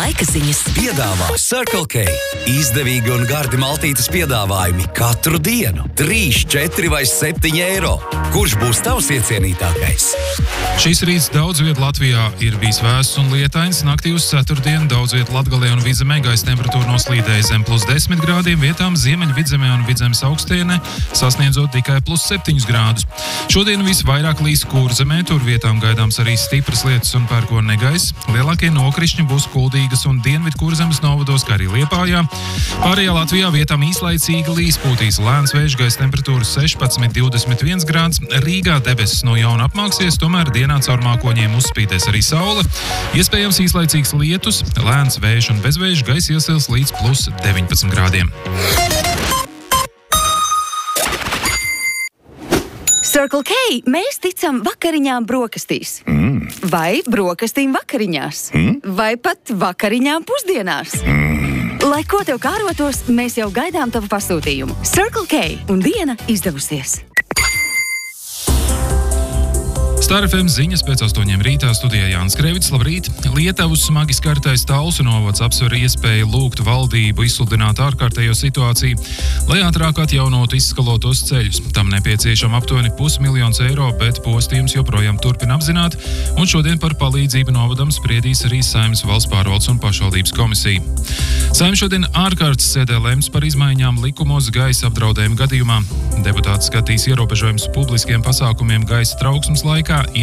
Laika ziņas Piedāvā Circle K. Izdevīgi un gardi maltītes piedāvājumi katru dienu. 3, 4 vai 7 eiro. Kurš būs tavs iecienītākais? Šīs rīts daudz viet Latvijā ir bijis vēss un lietains. Naktī uz ceturtdienu daudz viet Latgalē un Vidzemē gaisa temperatūra noslīdēja zem +10 grādiem, vietām Ziemeļvidzemē un Vidzemes augstienē sasniedzot tikai +7 grādus. Šodien visvairāk līs Kurzemē, tur vietām gaidāms arī stipras lietus un pērkona negaiss. Lielākie nokrišņi būs Kuldīgas un Dienvidkurzemes novados, kā arī Liepājā. Pārējā Latvijā vietām īslaicīgi līs, pūtīs lēns vējš, gaisa temperatūra 16–21 grāds. Rīgā debesis no jauna apmāksies, tomēr dienā caur mākoņiem uzspīdēs arī saule. Iespējams īslaicīgs lietus, lēns vējš un bezvējš, gaisa iesils līdz +19 grādiem. Circle K, mēs ticam vakariņām brokastīs. Vai brokastīm vakariņās. Vai pat vakariņām pusdienās. Lai ko tev kārotos, mēs jau gaidām tavu pasūtījumu. Circle K un diena izdevusies. Star FM ziņas pēc 8 rītā studijā Jānis Krevits. Labrīt! Lietavas smagi skartais Talsu novads apsver iespēju lūgt valdību izsludināt ārkārtējo situāciju, lai ātrāk atjaunotu izskalotos ceļus. Tam nepieciešama aptuveni $500 000, bet postījums joprojām turpina apzināt, un šodien par palīdzību novadam spriedīs arī Saeimas valsts pārvaldes un pašvaldības komisija. Saeima šodien ārkārtas sēdē lems par izmaiņām likumos gaisa apdraudējuma gadījumā. Deputāti skatīs ierobežojumus publiskiem pasākumiem gaisa trauksmes laikā,